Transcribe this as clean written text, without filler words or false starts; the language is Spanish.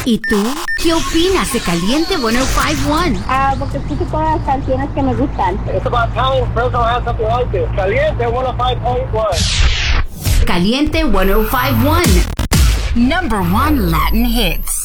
¿Y tú? ¿Qué opinas de Caliente 105.1? Porque escucho todas las canciones que me gustan. It's about time Fresno has something like this. Caliente 105.1. Caliente 105.1. Number 1 Latin hits.